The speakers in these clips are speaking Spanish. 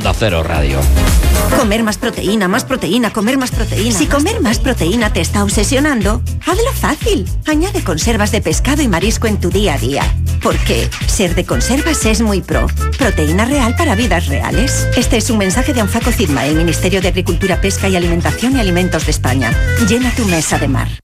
Onda Cero Radio. Comer más proteína, comer más proteína. Si comer más proteína te está obsesionando, hazlo fácil. Añade conservas de pescado y marisco en tu día a día. Porque ser de conservas es muy pro. Proteína real para vidas reales. Este es un mensaje de Anfaco CIDMA, el Ministerio de Agricultura, Pesca y Alimentación y Alimentos de España. Llena tu mesa de mar.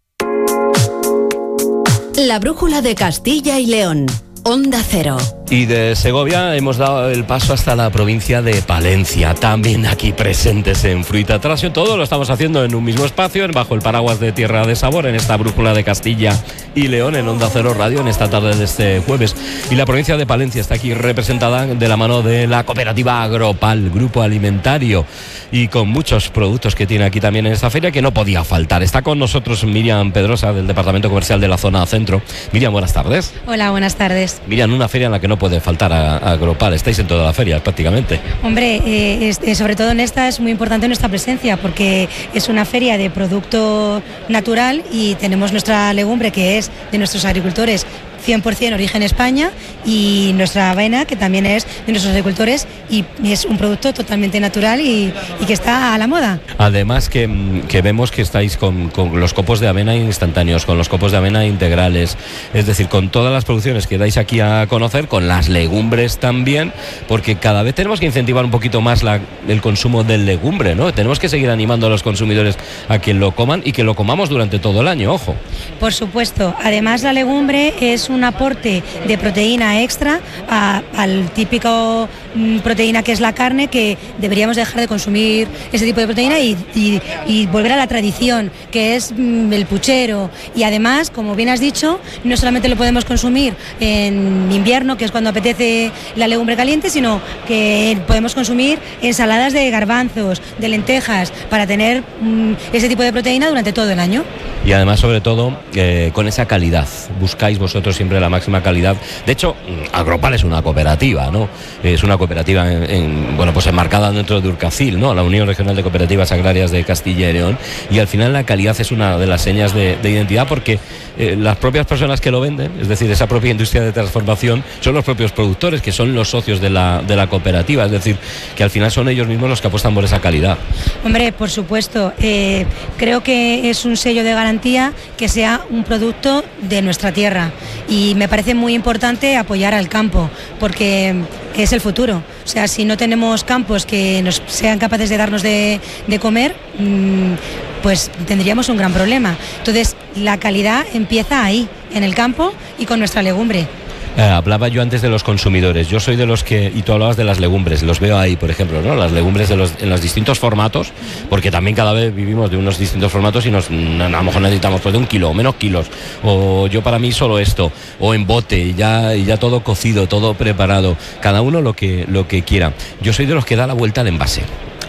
La brújula de Castilla y León. Onda Cero. Y de Segovia hemos dado el paso hasta la provincia de Palencia, también aquí presentes en Fruita Traction. Todo lo estamos haciendo en un mismo espacio, bajo el paraguas de Tierra de Sabor, en esta brújula de Castilla y León, en Onda Cero Radio, en esta tarde de este jueves. Y la provincia de Palencia está aquí representada de la mano de la cooperativa Agropal, grupo alimentario, y con muchos productos que tiene aquí también en esta feria, que no podía faltar. Está con nosotros Miriam Pedrosa, del Departamento Comercial de la Zona Centro. Miriam, buenas tardes. Hola, buenas tardes. Miriam, una feria en la que no puede faltar a Agropal. Estáis en toda la feria prácticamente. Hombre, sobre todo en esta es muy importante nuestra presencia, porque es una feria de producto natural y tenemos nuestra legumbre, que es de nuestros agricultores 100% origen España, y nuestra avena, que también es de nuestros agricultores y es un producto totalmente natural y que está a la moda. Además que vemos que estáis con los copos de avena instantáneos, con los copos de avena integrales, es decir, con todas las producciones que dais aquí a conocer, con las legumbres también, porque cada vez tenemos que incentivar un poquito más el consumo de legumbre, ¿no? Tenemos que seguir animando a los consumidores a que lo coman y que lo comamos durante todo el año, ojo. Por supuesto, además la legumbre es un aporte de proteína extra al típico proteína que es la carne, que deberíamos dejar de consumir ese tipo de proteína y volver a la tradición, que es el puchero. Y además, como bien has dicho, no solamente lo podemos consumir en invierno, que es cuando apetece la legumbre caliente, sino que podemos consumir ensaladas de garbanzos, de lentejas, para tener ese tipo de proteína durante todo el año. Y además, sobre todo, con esa calidad. Buscáis vosotros siempre la máxima calidad. De hecho, Agropal es una cooperativa, ¿no? Es una cooperativa pues enmarcada dentro de Urcacil, ¿no? La Unión Regional de Cooperativas Agrarias de Castilla y León. Y al final la calidad es una de las señas de identidad, porque las propias personas que lo venden, es decir, esa propia industria de transformación, son los propios productores, que son los socios de la cooperativa. Es decir, que al final son ellos mismos los que apuestan por esa calidad. Hombre, por supuesto. Creo que es un sello de garantía que sea un producto de nuestra tierra, y me parece muy importante apoyar al campo, porque es el futuro. O sea, si no tenemos campos que nos sean capaces de darnos de comer, pues tendríamos un gran problema. Entonces, la calidad empieza ahí, en el campo y con nuestra legumbre. Hablaba yo antes de los consumidores. Yo soy de los que, y tú hablabas de las legumbres, los veo ahí, por ejemplo, ¿no? Las legumbres en los distintos formatos, porque también cada vez vivimos de unos distintos formatos y a lo mejor necesitamos pues de 1 kilo o menos kilos, o yo para mí solo esto, o en bote, y ya todo cocido, todo preparado, cada uno lo que quiera. Yo soy de los que da la vuelta al envase.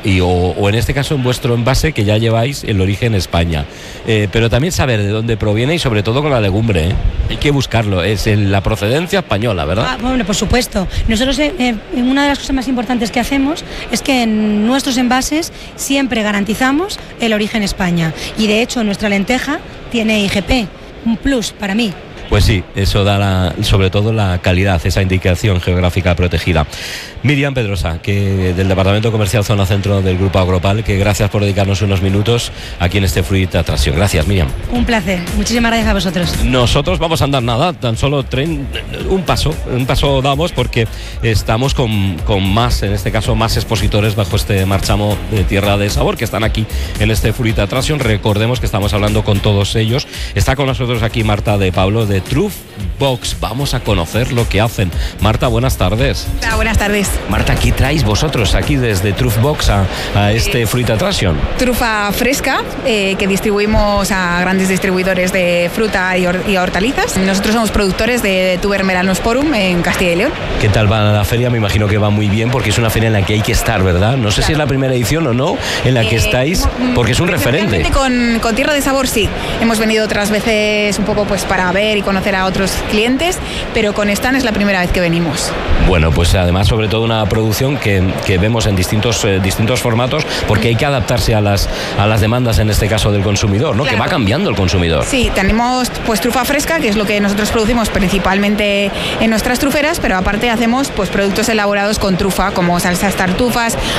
O en este caso en vuestro envase, que ya lleváis el origen España, pero también saber de dónde proviene, y sobre todo con la legumbre, hay que buscarlo, es la procedencia española, ¿verdad? Bueno, por supuesto. Nosotros una de las cosas más importantes que hacemos es que en nuestros envases siempre garantizamos el origen España, y de hecho nuestra lenteja tiene IGP, un plus para mí. Pues sí, eso da sobre todo la calidad, esa indicación geográfica protegida. Miriam Pedrosa, que del Departamento Comercial Zona Centro del Grupo Agropal, que gracias por dedicarnos unos minutos aquí en este Fruita Traction. Gracias, Miriam. Un placer, muchísimas gracias a vosotros. Nosotros vamos a andar nada, tan solo un paso damos, porque estamos con más, en este caso más expositores bajo este marchamo de Tierra de Sabor, que están aquí en este Fruita Traction. Recordemos que estamos hablando con todos ellos. Está con nosotros aquí Marta de Pablo, de Truff Box. Vamos a conocer lo que hacen. Marta, buenas tardes. Hola, buenas tardes. Marta, ¿qué traéis vosotros aquí desde Truff Box a este Fruita Traction? Trufa fresca, que distribuimos a grandes distribuidores de fruta y hortalizas. Nosotros somos productores de Tuber Melanosporum en Castilla y León. ¿Qué tal va la feria? Me imagino que va muy bien, porque es una feria en la que hay que estar, ¿verdad? No sé si es la primera edición o no en la que estáis, porque es un referente. Con Tierra de Sabor sí. Hemos venido otras veces un poco pues para ver y conocer a otros clientes, pero con Stan es la primera vez que venimos. Bueno, pues además sobre todo una producción que vemos en distintos formatos, porque hay que adaptarse a las demandas, en este caso del consumidor, ¿no? Claro. Que va cambiando el consumidor. Sí, tenemos pues trufa fresca, que es lo que nosotros producimos principalmente en nuestras truferas, pero aparte hacemos pues productos elaborados con trufa, como salsas tartufas,